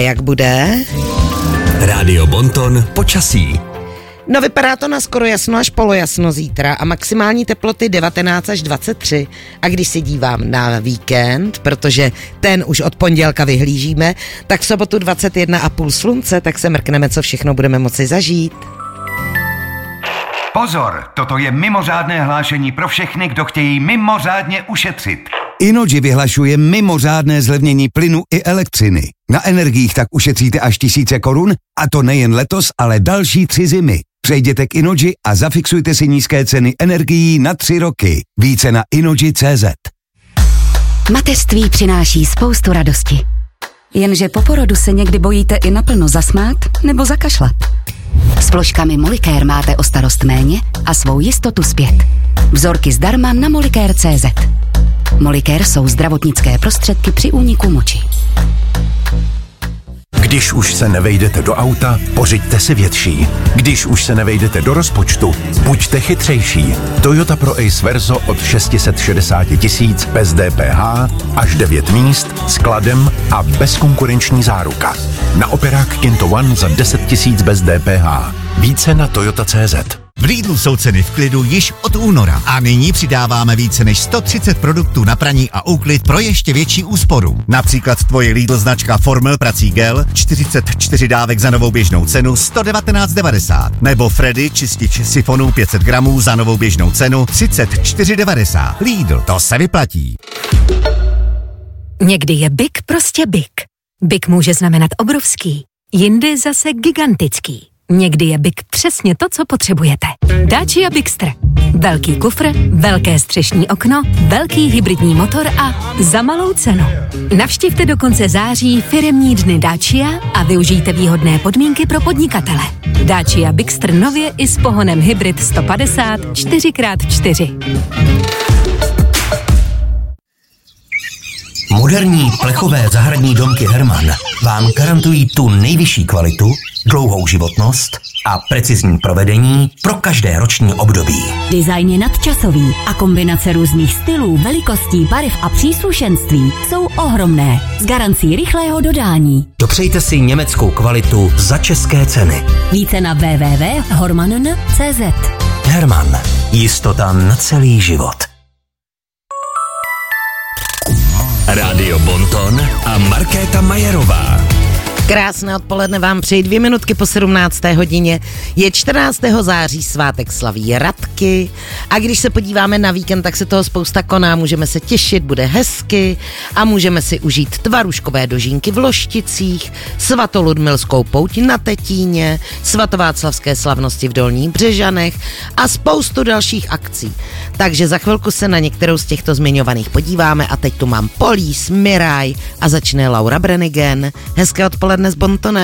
jak bude? Rádio Bonton počasí. No vypadá to na skoro jasno až polojasno zítra a maximální teploty 19 až 23. A když se dívám na víkend, protože ten už od pondělka vyhlížíme, tak v sobotu 21,5 slunce, tak se mrkneme, co všechno budeme moci zažít. Pozor, toto je mimořádné hlášení pro všechny, kdo chtějí mimořádně ušetřit. Innogy vyhlašuje mimořádné zlevnění plynu i elektřiny. Na energiích tak ušetříte až 1000 korun, a to nejen letos, ale další 3 zimy. Přejděte k Innogy a zafixujte si nízké ceny energií na 3 roky. Více na innogy.cz. Mateřství přináší spoustu radosti. Jenže po porodu se někdy bojíte i naplno zasmát nebo zakašlat. S vložkami Molicare máte o starost méně a svou jistotu zpět. Vzorky zdarma na Molicare.cz. Molicare jsou zdravotnické prostředky při úniku moči. Když už se nevejdete do auta, pořiďte si větší. Když už se nevejdete do rozpočtu, buďte chytřejší. Toyota Pro Ace Verso od 660 000 bez DPH, až 9 míst, skladem a bezkonkurenční záruka. Na operák Kinto One za 10 000 bez DPH. Více na Toyota.cz. V Lidlu jsou ceny v klidu již od února a nyní přidáváme více než 130 produktů na praní a úklid pro ještě větší úsporu. Například tvoje Lidl značka Formel prací gel 44 dávek za novou běžnou cenu 119,90 nebo Freddy čistič sifonů 500 gramů za novou běžnou cenu 34,90. Lidl, to se vyplatí. Někdy je big prostě big. Big může znamenat obrovský, jindy zase gigantický. Někdy je Big přesně to, co potřebujete. Dacia Bigster. Velký kufr, velké střešní okno, velký hybridní motor a za malou cenu. Navštivte do konce září firemní dny Dacia a využijte výhodné podmínky pro podnikatele. Dacia Bigster nově i s pohonem hybrid 150 4x4. Moderní plechové zahradní domky Hermann vám garantují tu nejvyšší kvalitu, dlouhou životnost a precizní provedení pro každé roční období. Design je nadčasový a kombinace různých stylů, velikostí, barev a příslušenství jsou ohromné. S garancí rychlého dodání. Dopřejte si německou kvalitu za české ceny. Více na www.hormann.cz. Hermann. Jistota na celý život. Rádio Bonton a Markéta Majerová. Krásné odpoledne vám přeji 2 minutky po 17. hodině. Je 14. září, svátek slaví Radky a když se podíváme na víkend, tak se toho spousta koná, můžeme se těšit, bude hezky a můžeme si užít tvaruškové dožínky v Lošticích, svatoludmilskou pouť na Tetíně, svatováclavské slavnosti v Dolních Břežanech a spoustu dalších akcí. Takže za chvilku se na některou z těchto zmiňovaných podíváme a teď tu mám Police, Miraj a začne Laura Branigan. Hezké odpoledne s Bontonem.